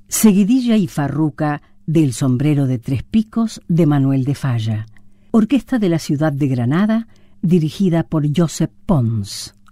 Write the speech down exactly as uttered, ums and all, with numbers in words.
Seguidilla y farruca del Sombrero de Tres Picos de Manuel de Falla. Orquesta de la ciudad de Granada, dirigida por Josep Pons.